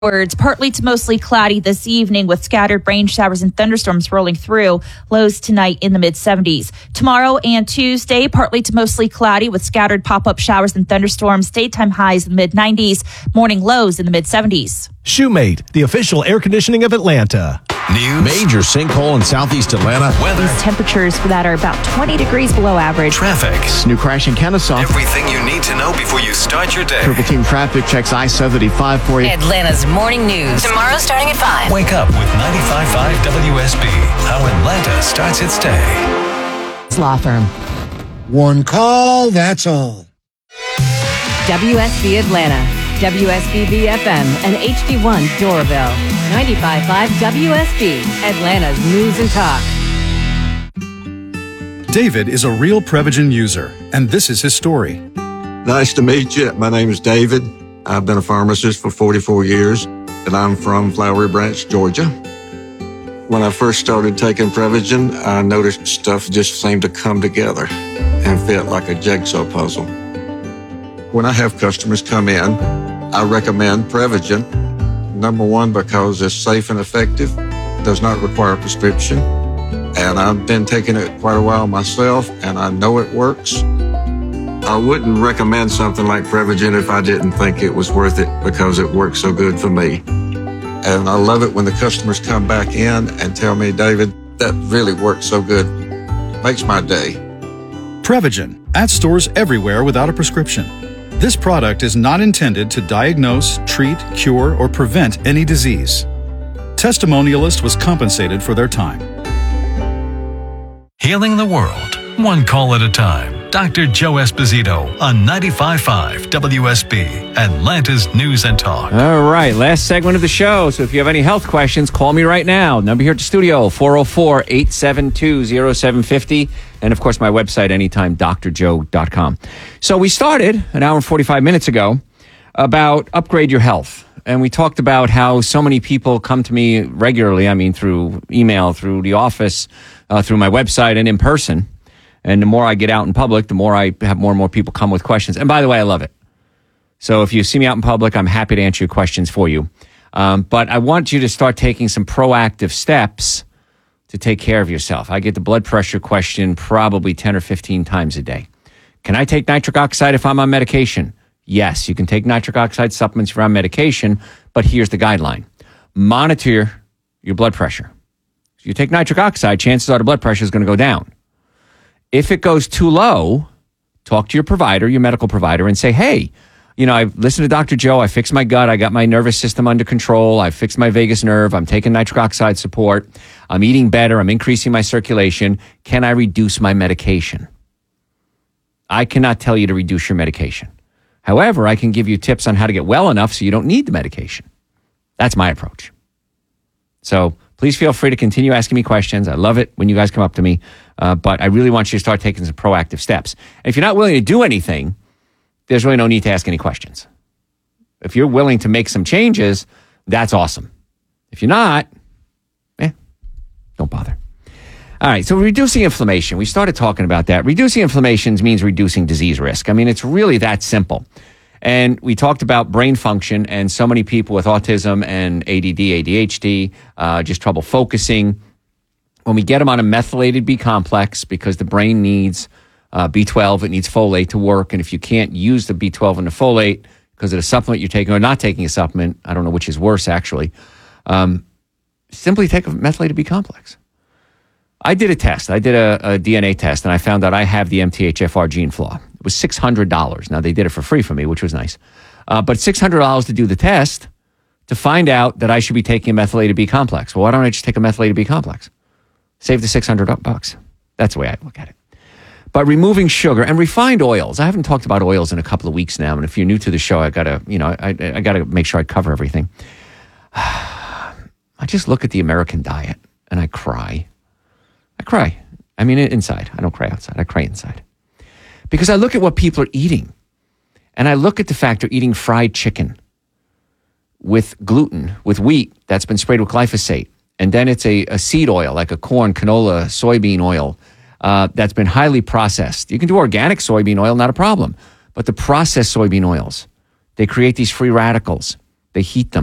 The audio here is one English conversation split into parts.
Partly to mostly cloudy this evening with scattered rain showers and thunderstorms rolling through. Lows tonight in the mid-70s. Tomorrow and Tuesday, partly to mostly cloudy with scattered pop-up showers and thunderstorms. Daytime highs in the mid-90s. Morning lows in the mid-70s. Shoemate, the official air conditioning of Atlanta. News. Major sinkhole in southeast Atlanta. Weather. Temperatures for that are about 20 degrees below average. Traffic. New crash in Kennesaw. Everything you need to know before you start your day. Triple Team Traffic checks I-75 for you. Atlanta's morning news. Tomorrow starting at 5. Wake up with 95.5 WSB. How Atlanta starts its day. Law firm. One call, that's all. WSB Atlanta. WSB BFM and HD1 Doraville. 95.5 WSB. Atlanta's news and talk. David is a real Prevagen user, and this is his story. Nice to meet you. My name is David. I've been a pharmacist for 44 years, and I'm from Flowery Branch, Georgia. When I first started taking Prevagen, I noticed stuff just seemed to come together and fit like a jigsaw puzzle. When I have customers come in, I recommend Prevagen. Number one, because it's safe and effective, does not require a prescription. And I've been taking it quite a while myself, and I know it works. I wouldn't recommend something like Prevagen if I didn't think it was worth it because it works so good for me. And I love it when the customers come back in and tell me, David, that really works so good. Makes my day. Prevagen, at stores everywhere without a prescription. This product is not intended to diagnose, treat, cure, or prevent any disease. Testimonialist was compensated for their time. Healing the world, one call at a time. Dr. Joe Esposito on 95.5 WSB, Atlanta's News and Talk. All right, last segment of the show. So if you have any health questions, call me right now. Number here at the studio, 404-872-0750. And, of course, my website, anytimedrjoe.com. So we started an hour and 45 minutes ago about Upgrade Your Health. And we talked about how so many people come to me regularly, I mean, through email, through the office, through my website, and in person. And the more I get out in public, the more I have more and more people come with questions. And by the way, I love it. So if you see me out in public, I'm happy to answer your questions for you. But I want you to start taking some proactive steps to take care of yourself. I get the blood pressure question probably 10 or 15 times a day. Can I take nitric oxide if I'm on medication? Yes, you can take nitric oxide supplements if you're on medication, but here's the guideline. Monitor your blood pressure. If you take nitric oxide, chances are the blood pressure is going to go down. If it goes too low, talk to your provider, your medical provider, and say, hey, you know, I've listened to Dr. Joe. I fixed my gut. I got my nervous system under control. I fixed my vagus nerve. I'm taking nitric oxide support. I'm eating better. I'm increasing my circulation. Can I reduce my medication? I cannot tell you to reduce your medication. However, I can give you tips on how to get well enough so you don't need the medication. That's my approach. So please feel free to continue asking me questions. I love it when you guys come up to me. But I really want you to start taking some proactive steps. And if you're not willing to do anything, there's really no need to ask any questions. If you're willing to make some changes, that's awesome. If you're not, don't bother. All right, so reducing inflammation. We started talking about that. Reducing inflammation means reducing disease risk. I mean, it's really that simple. And we talked about brain function and so many people with autism and ADD, ADHD, just trouble focusing. When we get them on a methylated B complex, because the brain needs B12, it needs folate to work. And if you can't use the B12 and the folate because of the supplement you're taking or not taking a supplement, I don't know which is worse actually, simply take a methylated B complex. I did a test. I did a DNA test, and I found out I have the MTHFR gene flaw. It was $600. Now, they did it for free for me, which was nice. But $600 to do the test to find out that I should be taking a methylated B complex. Well, why don't I just take a methylated B complex? Save the $600. That's the way I look at it. But removing sugar and refined oils. I haven't talked about oils in a couple of weeks now, and if you're new to the show, I gotta make sure I cover everything. I just look at the American diet and I cry. I cry. I mean, inside. I don't cry outside. I cry inside. Because I look at what people are eating. And I look at the fact they're eating fried chicken with gluten, with wheat that's been sprayed with glyphosate. And then it's a seed oil, like a corn, canola, soybean oil that's been highly processed. You can do organic soybean oil, not a problem. But the processed soybean oils, they create these free radicals. They heat them.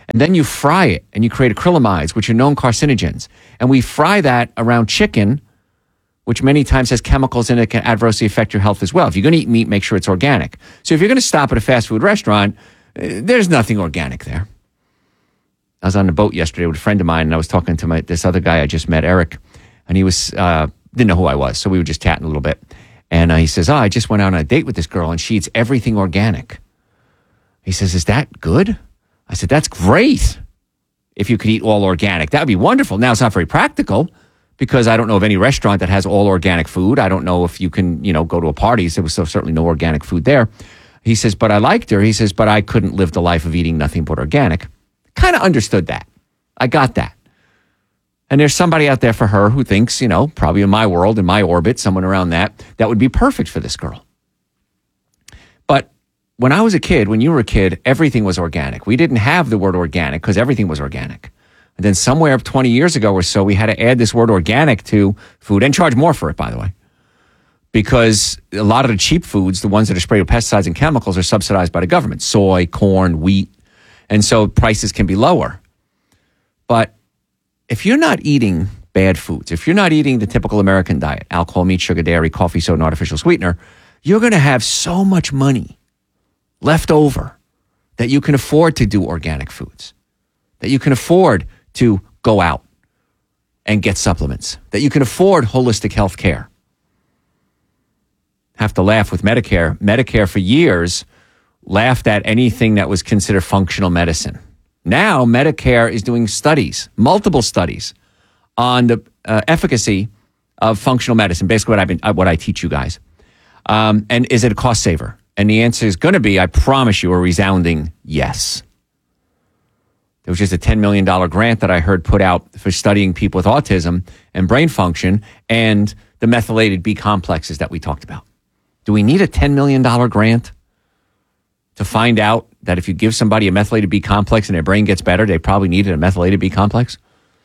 And then you fry it and you create acrylamides, which are known carcinogens. And we fry that around chicken, which many times has chemicals in it that can adversely affect your health as well. If you're going to eat meat, make sure it's organic. So if you're going to stop at a fast food restaurant, there's nothing organic there. I was on a boat yesterday with a friend of mine, and I was talking to this other guy I just met, Eric, and he was didn't know who I was, so we were just chatting a little bit. And he says, I just went out on a date with this girl, and she eats everything organic. He says, is that good? I said, that's great. If you could eat all organic, that would be wonderful. Now, it's not very practical because I don't know of any restaurant that has all organic food. I don't know if you can, go to a party. So there was certainly no organic food there. He says, but I liked her. He says, but I couldn't live the life of eating nothing but organic. Kind of understood that. I got that. And there's somebody out there for her who thinks, probably in my world, in my orbit, someone around that would be perfect for this girl. But when I was a kid, when you were a kid, everything was organic. We didn't have the word organic because everything was organic. And then somewhere 20 years ago or so, we had to add this word organic to food and charge more for it, by the way. Because a lot of the cheap foods, the ones that are sprayed with pesticides and chemicals, are subsidized by the government. Soy, corn, wheat. And so prices can be lower. But if you're not eating bad foods, if you're not eating the typical American diet, alcohol, meat, sugar, dairy, coffee, soda, and artificial sweetener, you're going to have so much money left over that you can afford to do organic foods, that you can afford to go out and get supplements, that you can afford holistic health care. Have to laugh with Medicare. Medicare for years laughed at anything that was considered functional medicine. Now Medicare is doing studies, multiple studies, on the efficacy of functional medicine. Basically, what I teach you guys. And is it a cost saver? And the answer is going to be, I promise you, a resounding yes. There was just a $10 million grant that I heard put out for studying people with autism and brain function and the methylated B complexes that we talked about. Do we need a $10 million grant to find out that if you give somebody a methylated B complex and their brain gets better, they probably needed a methylated B complex?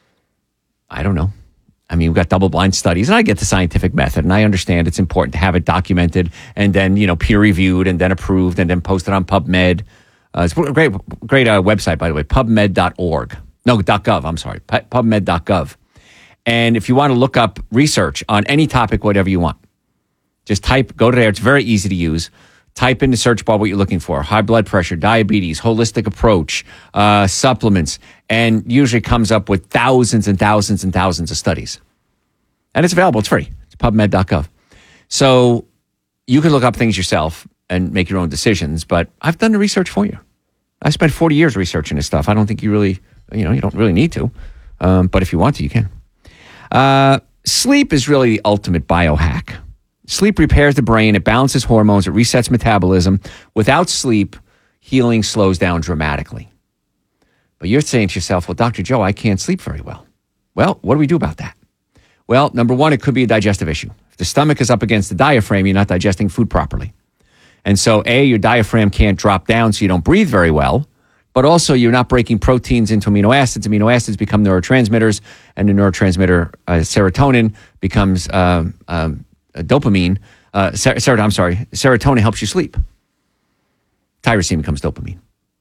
I don't know. I mean, we've got double-blind studies, and I get the scientific method, and I understand it's important to have it documented and then, peer-reviewed and then approved and then posted on PubMed. It's a great website, by the way, pubmed.org. No, .gov, I'm sorry, pubmed.gov. And if you want to look up research on any topic, whatever you want, just go to there. It's very easy to use. Type in the search bar what you're looking for. High blood pressure, diabetes, holistic approach, supplements, and usually comes up with thousands and thousands and thousands of studies. And it's available. It's free. It's pubmed.gov. So you can look up things yourself and make your own decisions, but I've done the research for you. I spent 40 years researching this stuff. I don't think you really, you don't really need to. But if you want to, you can. Sleep is really the ultimate biohack. Sleep repairs the brain. It balances hormones. It resets metabolism. Without sleep, healing slows down dramatically. But you're saying to yourself, well, Dr. Joe, I can't sleep very well. Well, what do we do about that? Well, number one, it could be a digestive issue. If the stomach is up against the diaphragm, you're not digesting food properly. And so, A, your diaphragm can't drop down so you don't breathe very well, but also you're not breaking proteins into amino acids. Amino acids become neurotransmitters, and the neurotransmitter serotonin becomes dopamine. Serotonin helps you sleep. Tyrosine becomes dopamine.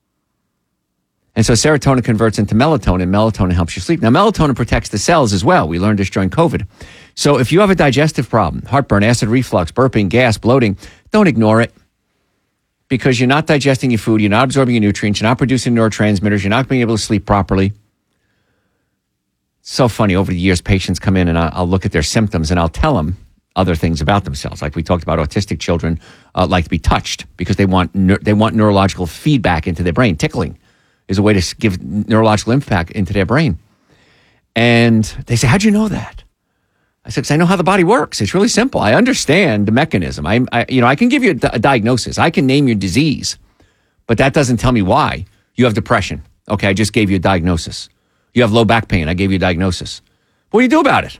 And so serotonin converts into melatonin. Melatonin helps you sleep. Now, melatonin protects the cells as well. We learned this during COVID. So if you have a digestive problem, heartburn, acid reflux, burping, gas, bloating, don't ignore it. Because you're not digesting your food, you're not absorbing your nutrients, you're not producing neurotransmitters, you're not being able to sleep properly. It's so funny. Over the years, patients come in and I'll look at their symptoms and I'll tell them other things about themselves. Like we talked about, autistic children like to be touched because they want neurological feedback into their brain. Tickling is a way to give neurological impact into their brain. And they say, how'd you know that? I said, because I know how the body works. It's really simple. I understand the mechanism. I can give you a diagnosis. I can name your disease, but that doesn't tell me why. You have depression. Okay, I just gave you a diagnosis. You have low back pain. I gave you a diagnosis. What do you do about it?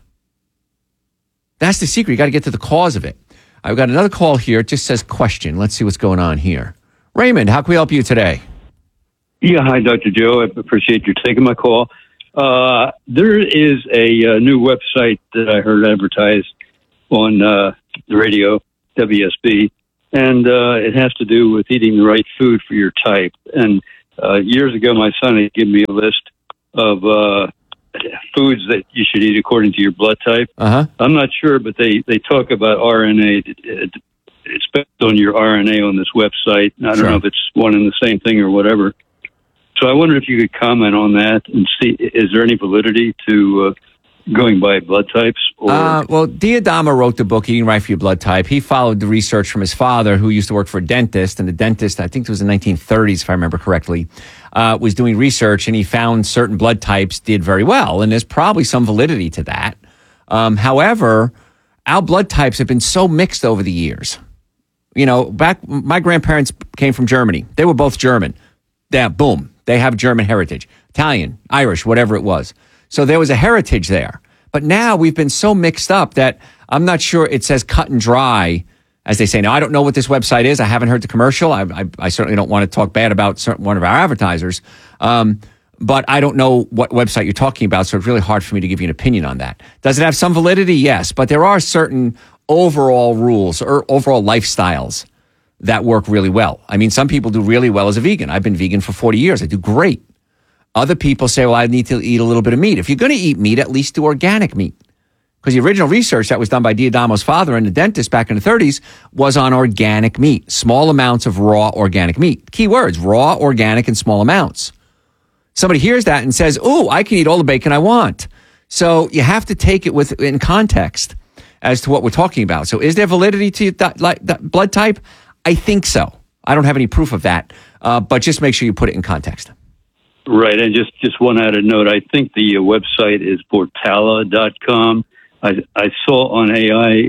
That's the secret. You got to get to the cause of it. I've got another call here. It just says question. Let's see what's going on here. Raymond, how can we help you today? Yeah, hi, Dr. Joe. I appreciate you taking my call. There is a new website that I heard advertised on the radio, WSB, and it has to do with eating the right food for your type. And Years ago, my son had given me a list of foods that you should eat according to your blood type. I'm not sure, but they talk about RNA. It's based on your RNA on this website. I don't know if it's one and the same thing or whatever. So I wonder if you could comment on that and see, is there any validity to going by blood types? Or well, Diadama wrote the book, Eating Right for Your Blood Type. He followed the research from his father, who used to work for a dentist. And the dentist, I think it was in the 1930s, if I remember correctly, was doing research, and he found certain blood types did very well. And there's probably some validity to that. However, our blood types have been so mixed over the years. You know, my grandparents came from Germany. They were both German. Boom. They have German heritage, Italian, Irish, whatever it was. So there was a heritage there. But now we've been so mixed up that I'm not sure it says cut and dry, as they say. Now, I don't know what this website is. I haven't heard the commercial. I certainly don't want to talk bad about one of our advertisers. But I don't know what website you're talking about, so it's really hard for me to give you an opinion on that. Does it have some validity? Yes. But there are certain overall rules or overall lifestyles that work really well. I mean, some people do really well as a vegan. I've been vegan for 40 years. I do great. Other people say, well, I need to eat a little bit of meat. If you're going to eat meat, at least do organic meat. Because the original research that was done by Diadamo's father and the dentist back in the 30s was on organic meat, small amounts of raw organic meat. Key words, raw, organic, and small amounts. Somebody hears that and says, ooh, I can eat all the bacon I want. So you have to take it in context as to what we're talking about. So is there validity to that blood type? I think so. I don't have any proof of that, but just make sure you put it in context. Right, and just one added note. I think the website is Portala.com. I saw on AI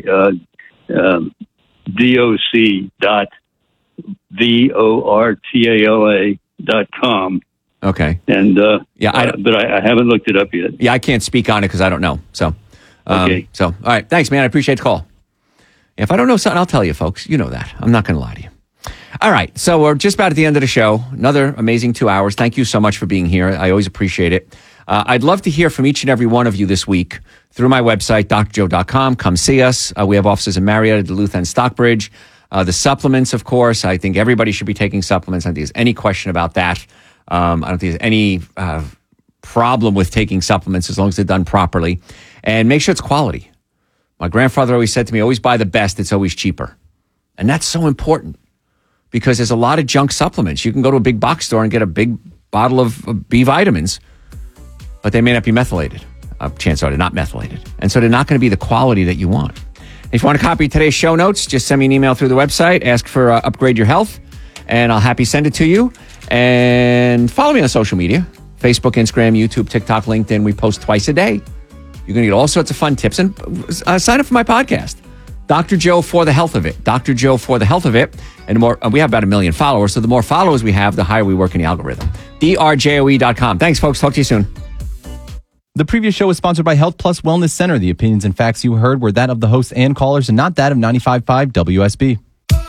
doc.vortala.com. Okay. And but I haven't looked it up yet. Yeah, I can't speak on it because I don't know. So, okay. So, all right. Thanks, man. I appreciate the call. If I don't know something, I'll tell you, folks. You know that. I'm not going to lie to you. All right. So we're just about at the end of the show. Another amazing 2 hours. Thank you so much for being here. I always appreciate it. I'd love to hear from each and every one of you this week through my website, drjoe.com. Come see us. We have offices in Marietta, Duluth, and Stockbridge. The supplements, of course. I think everybody should be taking supplements. I don't think there's any question about that. I don't think there's any problem with taking supplements as long as they're done properly. And make sure it's quality. My grandfather always said to me, always buy the best. It's always cheaper. And that's so important because there's a lot of junk supplements. You can go to a big box store and get a big bottle of B vitamins, but they may not be methylated. Chances are they're not methylated. And so they're not going to be the quality that you want. If you want to copy today's show notes, just send me an email through the website. Ask for Upgrade Your Health, and I'll happy send it to you. And follow me on social media, Facebook, Instagram, YouTube, TikTok, LinkedIn. We post twice a day. You're going to get all sorts of fun tips. And sign up for my podcast, Dr. Joe for the Health of It. Dr. Joe for the Health of It. And the more we have about 1 million followers. So the more followers we have, the higher we work in the algorithm. drjoe.com. Thanks, folks. Talk to you soon. The previous show was sponsored by Health Plus Wellness Center. The opinions and facts you heard were that of the hosts and callers and not that of 95.5 WSB.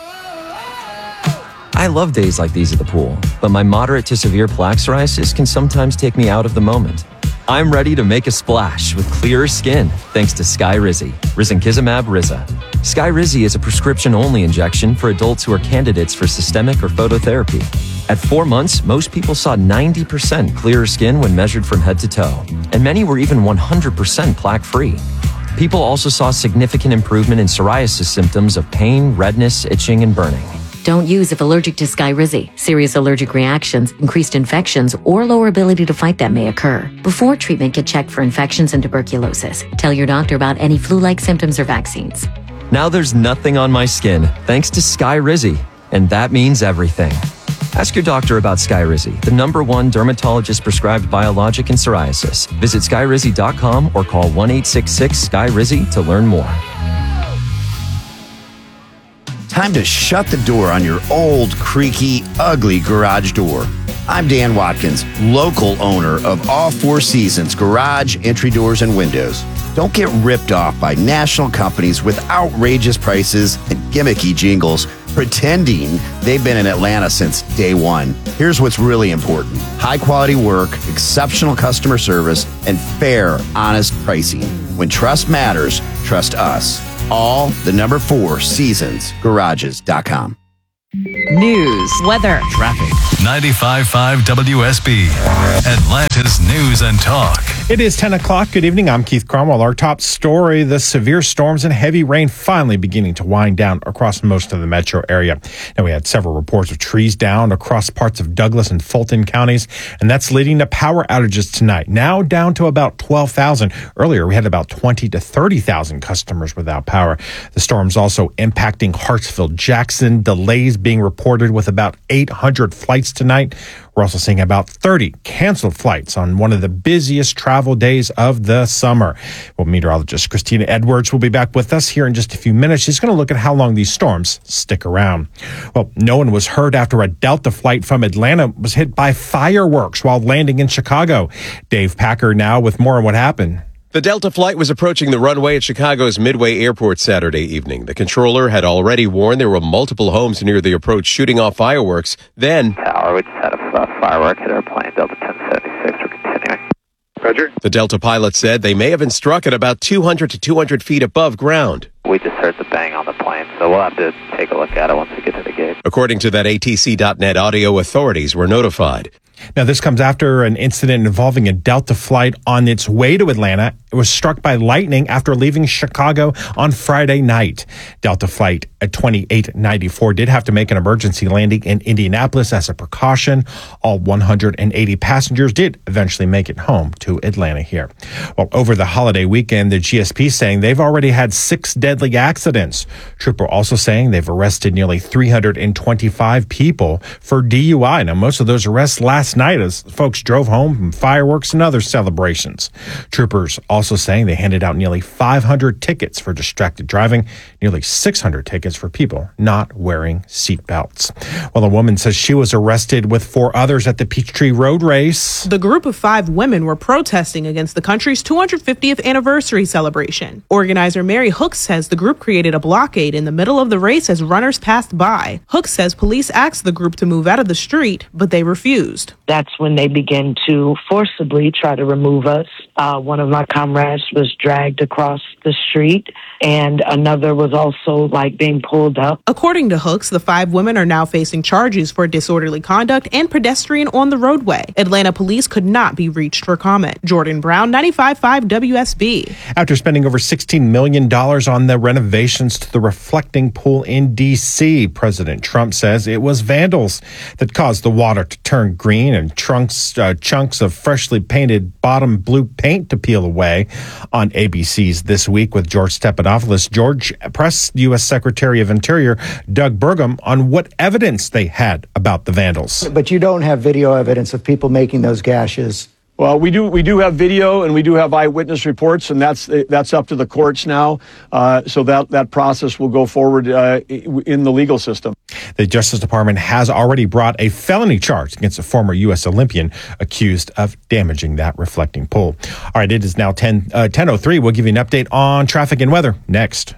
I love days like these at the pool, but my moderate to severe plaque psoriasis can sometimes take me out of the moment. I'm ready to make a splash with clearer skin thanks to Skyrizi, risankizumab Riza. Skyrizi is a prescription-only injection for adults who are candidates for systemic or phototherapy. At 4 months, most people saw 90% clearer skin when measured from head to toe, and many were even 100% plaque-free. People also saw significant improvement in psoriasis symptoms of pain, redness, itching, and burning. Don't use if allergic to Skyrizi. Serious allergic reactions, increased infections, or lower ability to fight them may occur. Before treatment, get checked for infections and tuberculosis. Tell your doctor about any flu-like symptoms or vaccines. Now there's nothing on my skin thanks to Skyrizi, and that means everything. Ask your doctor about Skyrizi, the #1 dermatologist-prescribed biologic in psoriasis. Visit Skyrizi.com or call 1-866-SKY-RIZI to learn more. Time to shut the door on your old, creaky, ugly garage door. I'm Dan Watkins, local owner of All Four Seasons Garage, Entry Doors, and Windows. Don't get ripped off by national companies with outrageous prices and gimmicky jingles pretending they've been in Atlanta since day one. Here's what's really important: high quality work, exceptional customer service, and fair, honest pricing. When trust matters, trust us. All the #4 Seasons Garages.com. News, weather, traffic. 95.5 WSB, Atlanta's News and Talk. It is 10 o'clock. Good evening. I'm Keith Cromwell. Our top story, the severe storms and heavy rain finally beginning to wind down across most of the metro area. Now, we had several reports of trees down across parts of Douglas and Fulton counties, and that's leading to power outages tonight. Now down to about 12,000. Earlier, we had about 20 to 30,000 customers without power. The storm's also impacting Hartsfield-Jackson. Delays being reported with about 800 flights tonight. We're also seeing about 30 canceled flights on one of the busiest travel days of the summer. Well, meteorologist Christina Edwards will be back with us here in just a few minutes. She's going to look at how long these storms stick around. Well, no one was hurt after a Delta flight from Atlanta was hit by fireworks while landing in Chicago. Dave Packer now with more on what happened. The Delta flight was approaching the runway at Chicago's Midway Airport Saturday evening. The controller had already warned there were multiple homes near the approach shooting off fireworks. Then, Tower, we just had a firework hit our plane, Delta 1076. We're continuing. Roger. The Delta pilot said they may have been struck at about 200 to 200 feet above ground. We just heard the bang on the plane, so we'll have to take a look at it once we get to the gate. According to that ATC.net audio, authorities were notified. Now, this comes after an incident involving a Delta flight on its way to Atlanta. It was struck by lightning after leaving Chicago on Friday night. Delta flight at 2894 did have to make an emergency landing in Indianapolis as a precaution. All 180 passengers did eventually make it home to Atlanta here. Well, over the holiday weekend, the GSP saying they've already had 6 deadly accidents. Trooper also saying they've arrested nearly 325 people for DUI. Now, most of those arrests last night as folks drove home from fireworks and other celebrations. Troopers also saying they handed out nearly 500 tickets for distracted driving, nearly 600 tickets for people not wearing seatbelts. Well, a woman says she was arrested with 4 others at the Peachtree Road Race. The group of 5 women were protesting against the country's 250th anniversary celebration. Organizer Mary Hooks says the group created a blockade in the middle of the race as runners passed by. Hooks says police asked the group to move out of the street, but they refused. That's when they began to forcibly try to remove us. One of my comrades was dragged across the street, and another was also being pulled up. According to Hooks, the 5 women are now facing charges for disorderly conduct and pedestrian on the roadway. Atlanta police could not be reached for comment. Jordan Brown, 95.5 WSB. After spending over $16 million on the renovations to the reflecting pool in D.C., President Trump says it was vandals that caused the water to turn green and chunks of freshly painted bottom blue paint to peel away. On ABC's This Week with George Stephanopoulos, George pressed U.S. Secretary of Interior Doug Burgum on what evidence they had about the vandals. But you don't have video evidence of people making those gashes. Well, we do have video and we do have eyewitness reports, and that's up to the courts now. So that process will go forward in the legal system. The Justice Department has already brought a felony charge against a former U.S. Olympian accused of damaging that reflecting pool. All right, it is now 10:03. We'll give you an update on traffic and weather next.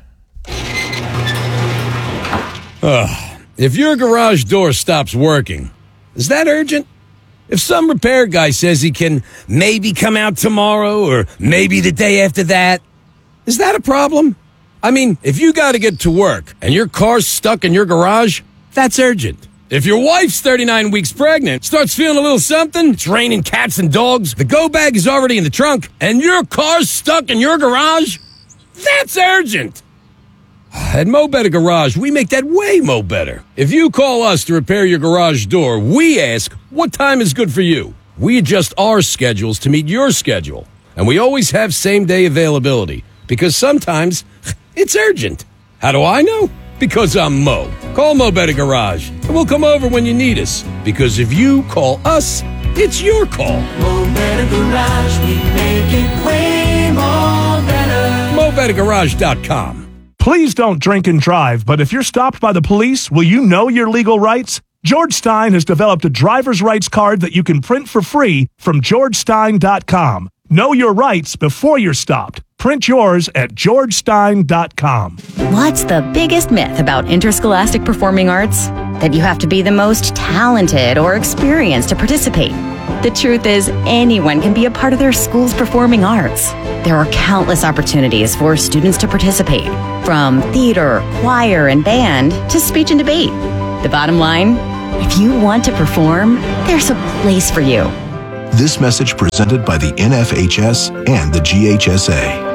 If your garage door stops working, is that urgent? If some repair guy says he can maybe come out tomorrow or maybe the day after that, is that a problem? I mean, if you got to get to work and your car's stuck in your garage, that's urgent. If your wife's 39 weeks pregnant, starts feeling a little something, it's raining cats and dogs, the go bag is already in the trunk, and your car's stuck in your garage, that's urgent. At Mo Better Garage, we make that way mo better. If you call us to repair your garage door, we ask, what time is good for you? We adjust our schedules to meet your schedule. And we always have same-day availability, because sometimes it's urgent. How do I know? Because I'm Mo. Call Mo Better Garage, and we'll come over when you need us. Because if you call us, it's your call. Mo Better Garage, we make it way more better. MoBetterGarage.com. Please don't drink and drive, but if you're stopped by the police, will you know your legal rights? George Stein has developed a driver's rights card that you can print for free from GeorgeStein.com. Know your rights before you're stopped. Print yours at GeorgeStein.com. What's the biggest myth about interscholastic performing arts? That you have to be the most talented or experienced to participate. The truth is, anyone can be a part of their school's performing arts. There are countless opportunities for students to participate, from theater, choir, and band to speech and debate. The bottom line, if you want to perform, there's a place for you. This message presented by the NFHS and the GHSA.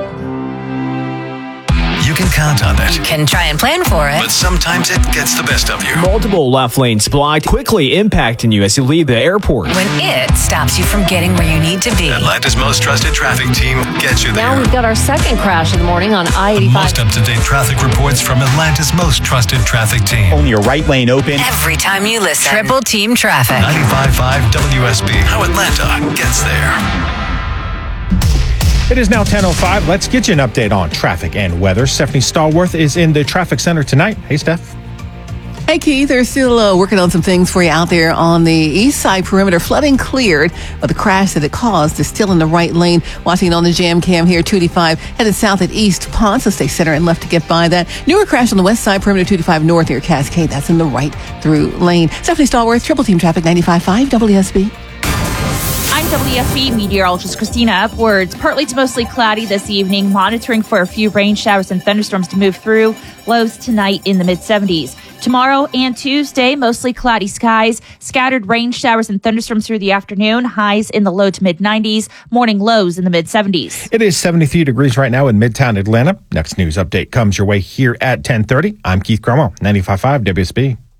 You can count on it, Can try and plan for it. but sometimes it gets the best of you. Multiple left lanes blocked, quickly impacting you as you leave the airport. When it stops you from getting where you need to be. Atlanta's most trusted traffic team gets you there. Now we've got our second crash of the morning on The I-85. most up-to-date traffic reports from Atlanta's most trusted traffic team. Only a right lane open. Every time you listen. Triple Team Traffic. 95.5 WSB. How Atlanta gets there. It is now 10:05. Let's get you an update on traffic and weather. Stephanie Stallworth is in the traffic center tonight. Hey, Steph. Hey, Keith, they're still working on some things for you out there on the east side perimeter. Flooding cleared, but the crash that it caused is still in the right lane. Watching it on the jam cam here, 285, headed south at East Ponce, stay center and left to get by that. Newer crash on the west side perimeter, 285 north near Cascade. That's in the right through lane. Stephanie Stallworth, Triple Team Traffic, 95.5 WSB. I'm WSB meteorologist Christina Upwards. Partly to mostly cloudy this evening, monitoring for a few rain showers and thunderstorms to move through. Lows tonight in the mid-70s. Tomorrow and Tuesday, mostly cloudy skies, scattered rain showers and thunderstorms through the afternoon, highs in the low to mid-90s, morning lows in the mid-70s. It is 73 degrees right now in Midtown Atlanta. Next news update comes your way here at 10:30. I'm Keith Cromwell, 95.5 WSB.